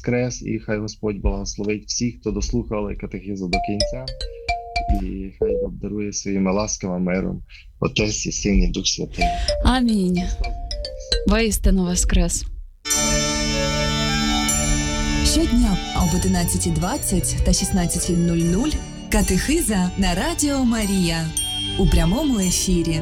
воскрес, і хай Господь благословить всіх, хто дослухали катехизу до кінця, і хай обдарує своїми ласками, миром Отець і Син і Дух Святий. Амінь. Воістину воскрес. Щодня об 11:20 та 16:00 катехиза на Радіо Марія у прямому ефірі.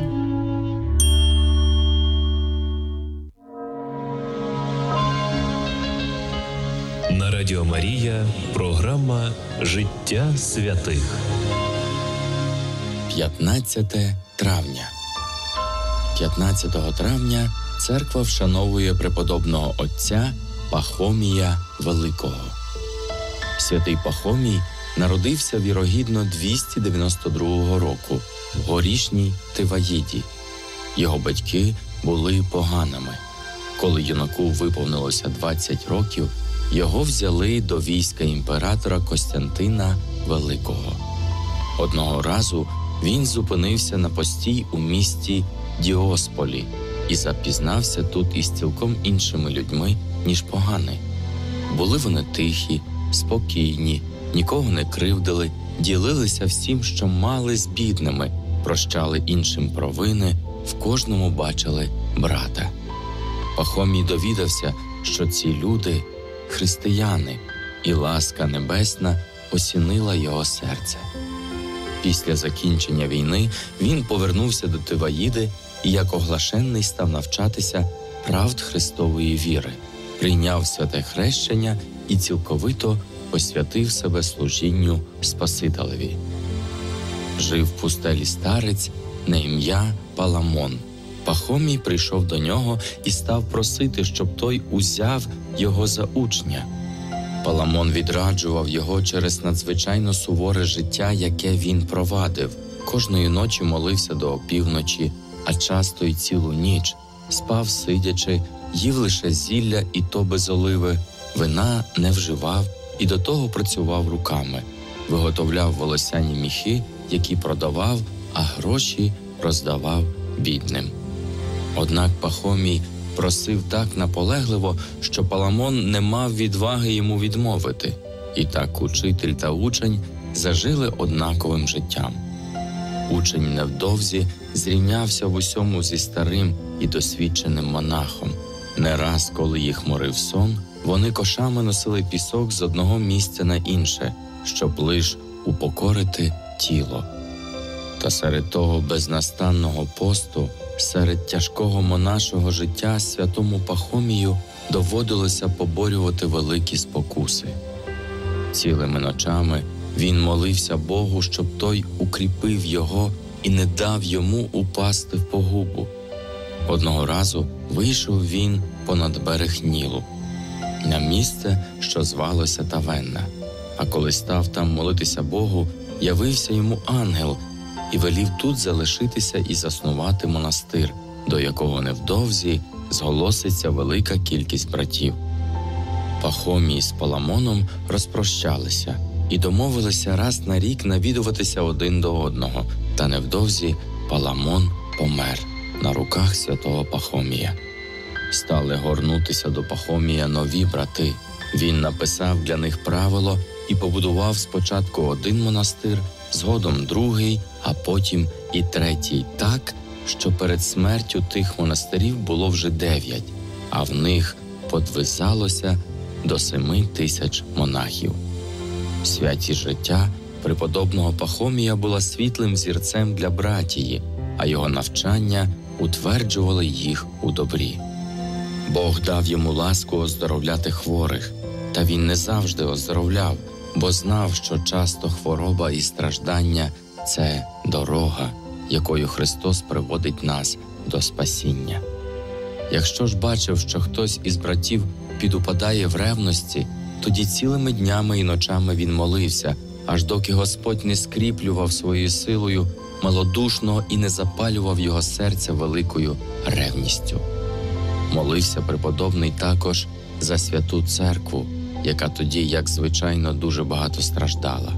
На Радіо Марія програма «Життя святих». 15 травня. 15 травня церква вшановує преподобного отця Пахомія Великого. Святий Пахомій народився вірогідно 292 року в горішній Тиваїді. Його батьки були поганами. Коли юнаку виповнилося 20 років, його взяли до війська імператора Костянтина Великого. Одного разу він зупинився на постій у місті Діосполі і запізнався тут із цілком іншими людьми, ніж погани. Були вони тихі, спокійні, нікого не кривдили, ділилися всім, що мали, з бідними, прощали іншим провини, в кожному бачили брата. Пахомій довідався, що ці люди – християни, і ласка небесна осінила його серце. Після закінчення війни він повернувся до Тиваїди і як оглашений став навчатися правд Христової віри, прийняв святе хрещення і цілковито посвятив себе служінню Спасителеві. Жив в пустелі старець на ім'я Паламон. Пахомій прийшов до нього і став просити, щоб той узяв його за учня. Паламон відраджував його через надзвичайно суворе життя, яке він провадив. Кожної ночі молився до опівночі, а часто й цілу ніч. Спав сидячи, їв лише зілля і то без оливи, вина не вживав і до того працював руками. Виготовляв волосяні міхи, які продавав, а гроші роздавав бідним. Однак Пахомій просив так наполегливо, що Паламон не мав відваги йому відмовити. І так учитель та учень зажили однаковим життям. Учень невдовзі зрівнявся в усьому зі старим і досвідченим монахом. Не раз, коли їх морив сон, вони кошами носили пісок з одного місця на інше, щоб лиш упокорити тіло. Та серед того безнастанного посту, серед тяжкого монашого життя святому Пахомію доводилося поборювати великі спокуси. Цілими ночами він молився Богу, щоб той укріпив його і не дав йому упасти в погубу. Одного разу вийшов він понад берег Нілу, на місце, що звалося Тавенна. А коли став там молитися Богу, явився йому ангел і велів тут залишитися і заснувати монастир, до якого невдовзі зголоситься велика кількість братів. Пахомій з Паламоном розпрощалися і домовилися раз на рік навідуватися один до одного, та невдовзі Паламон помер на руках святого Пахомія. Стали горнутися до Пахомія нові брати. Він написав для них правило і побудував спочатку один монастир, згодом другий, а потім і третій, так, що перед смертю тих монастирів було вже 9, а в них подвизалося до 7000 монахів. Святість життя преподобного Пахомія була світлим зірцем для братії, а його навчання утверджували їх у добрі. Бог дав йому ласку оздоровляти хворих, та він не завжди оздоровляв, бо знав, що часто хвороба і страждання – це дорога, якою Христос приводить нас до спасіння. Якщо ж бачив, що хтось із братів підупадає в ревності, тоді цілими днями і ночами він молився, аж доки Господь не скріплював своєю силою малодушного і не запалював його серця великою ревністю. Молився преподобний також за святу церкву, яка тоді, як звичайно, дуже багато страждала.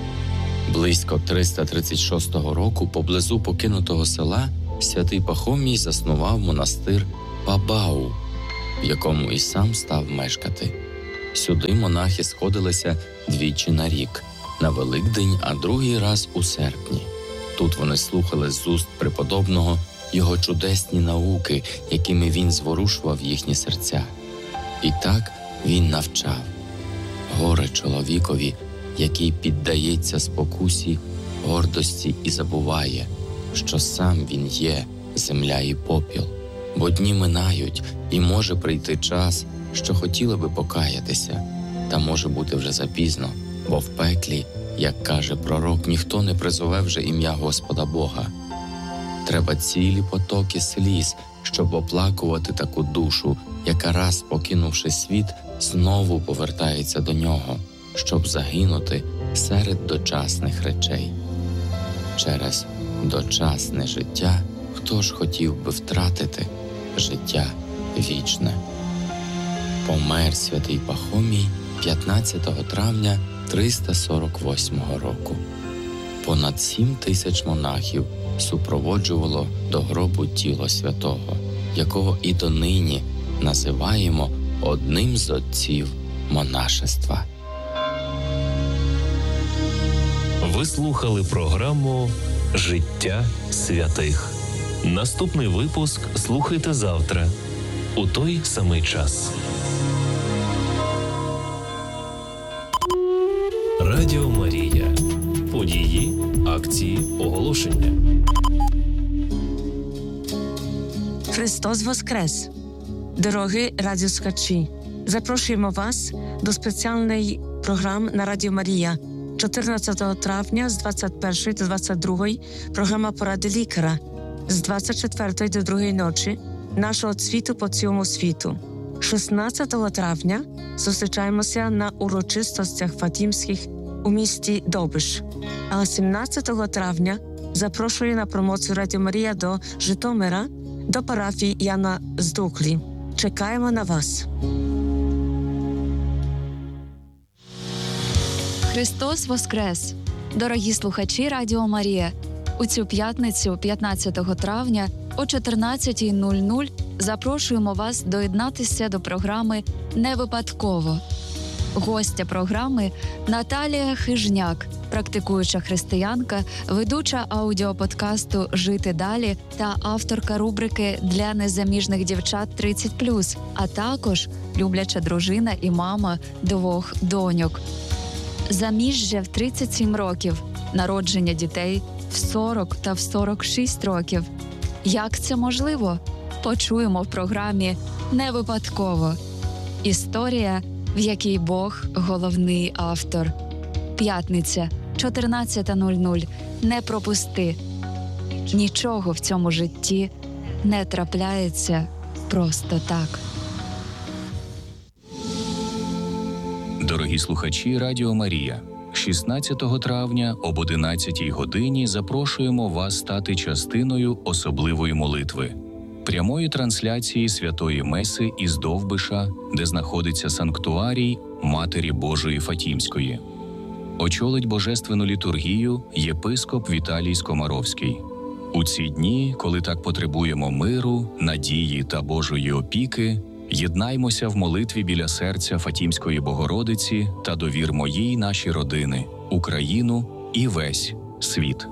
Близько 336 року поблизу покинутого села святий Пахомій заснував монастир Пабау, в якому і сам став мешкати. Сюди монахи сходилися двічі на рік – на Великдень, а другий раз у серпні. Тут вони слухали з уст преподобного його чудесні науки, якими він зворушував їхні серця. І так він навчав: горе чоловікові, який піддається спокусі, гордості і забуває, що сам він є земля і попіл. Бо дні минають, і може прийти час, що хотіли би покаятися, та може бути вже запізно, бо в пеклі, як каже пророк, ніхто не призове вже ім'я Господа Бога. Треба цілі потоки сліз, щоб оплакувати таку душу, яка раз, покинувши світ, знову повертається до нього, щоб загинути серед дочасних речей. Через дочасне життя хто ж хотів би втратити життя вічне? Помер святий Пахомій 15 травня 348 року. Понад 7 тисяч монахів супроводжувало до гробу тіло святого, якого і донині називаємо одним з отців монашества. Ви слухали програму «Життя святих». Наступний випуск слухайте завтра у той самий час. Радіо Марія. Події, акції, оголошення. Христос Воскрес! Дорогі радіослухачі! Запрошуємо вас до спеціальної програми на Радіо Марія. 14 травня з 21 до 22 програма «Поради лікаря». З 24 до 2 ночі нашого цвіту по цьому світу. 16 травня зустрічаємося на урочистостях фатімських у місті Добиш. А 17 травня запрошую на промоцію Радіо Марія до Житомира, до парафії Яна Здуклі. Чекаємо на вас. Христос Воскрес! Дорогі слухачі Радіо Марія! У цю п'ятницю, 15 травня, о 14:00 запрошуємо вас доєднатися до програми «Не випадково». Гостя програми – Наталія Хижняк, практикуюча християнка, ведуча аудіоподкасту «Жити далі» та авторка рубрики «Для незаміжних дівчат 30+», а також любляча дружина і мама 2 доньок. Заміжжя в 37 років, народження дітей в 40 та в 46 років. Як це можливо? Почуємо в програмі «Не випадково». Історія, в якій Бог – головний автор. П'ятниця, 14:00. Не пропусти. Нічого в цьому житті не трапляється просто так. Дорогі слухачі Радіо Марія, 16 травня об 11 годині запрошуємо вас стати частиною особливої молитви – прямої трансляції Святої Меси із Довбиша, де знаходиться санктуарій Матері Божої Фатімської. Очолить божественну літургію єпископ Віталій Скомаровський. У ці дні, коли так потребуємо миру, надії та Божої опіки, єднаймося в молитві біля серця Фатімської Богородиці та довірмо їй наші родини, Україну і весь світ.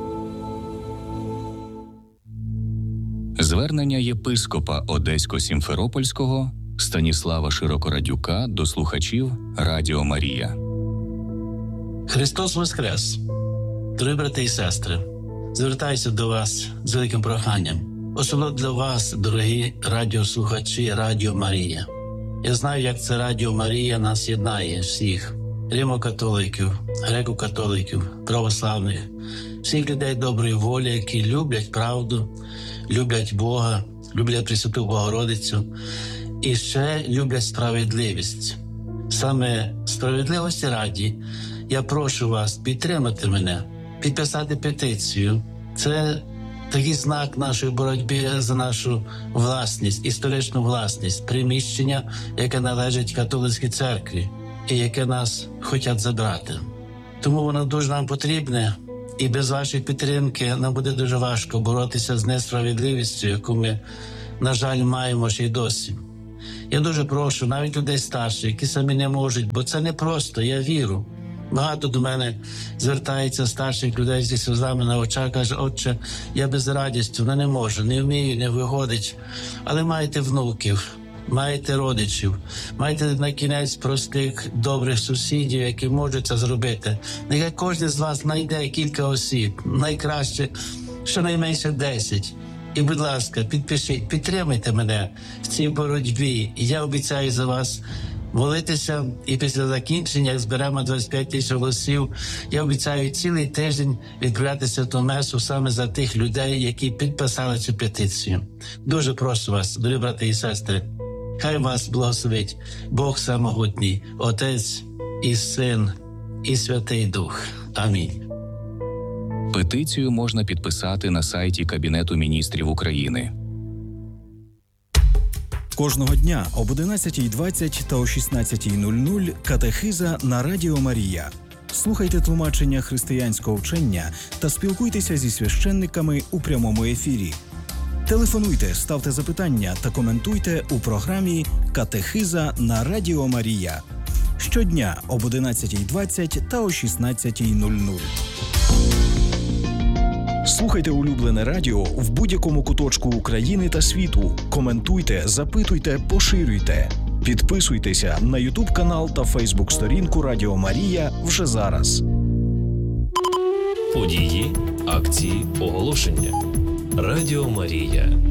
Звернення єпископа Одесько-Сімферопольського Станіслава Широкорадюка до слухачів Радіо Марія. Христос Воскрес! Дорогі брати і сестри, звертаюся до вас з великим проханням. Особливо для вас, дорогі радіослухачі Радіо Марія. Я знаю, як це Радіо Марія нас єднає всіх. Римо-католиків, греко-католиків, православних, всіх людей доброї волі, які люблять правду, люблять Бога, люблять Пресвяту Богородицю і ще люблять справедливість. Саме справедливості раді я прошу вас підтримати мене, підписати петицію. Це такий знак нашої боротьби за нашу власність, історичну власність, приміщення, яке належить католицькій церкві і яке нас хочуть забрати. Тому воно дуже нам потрібне, і без вашої підтримки нам буде дуже важко боротися з несправедливістю, яку ми, на жаль, маємо ще й досі. Я дуже прошу навіть людей старших, які самі не можуть, бо це не просто, я вірю. Багато до мене звертається старших людей зі сльозами на очах, каже: отче, я без радістю, не можу, не вмію, не виходить. Але маєте внуків, маєте родичів, маєте на кінець простих, добрих сусідів, які можуть це зробити. Нехай кожен з вас знайде кілька осіб, найкраще щонайменше 10. І, будь ласка, підпишіть, підтримайте мене в цій боротьбі. І я обіцяю за вас молитися, і після закінчення, як зберемо 25 тисяч голосів, я обіцяю цілий тиждень відправляти святу месу саме за тих людей, які підписали цю петицію. Дуже прошу вас, дорогі брати і сестри, хай вас благословить Бог Самогутній, Отець і Син, і Святий Дух. Амінь. Петицію можна підписати на сайті Кабінету міністрів України. Кожного дня об 11:20 та о 16:00 катехиза на Радіо Марія. Слухайте тлумачення християнського вчення та спілкуйтеся зі священниками у прямому ефірі. Телефонуйте, ставте запитання та коментуйте у програмі «Катехиза на Радіо Марія». Щодня об 11:20 та о 16:00. Слухайте улюблене радіо в будь-якому куточку України та світу. Коментуйте, запитуйте, поширюйте. Підписуйтеся на YouTube-канал та Facebook-сторінку Радіо Марія вже зараз. Події, акції, оголошення. Радіо Марія.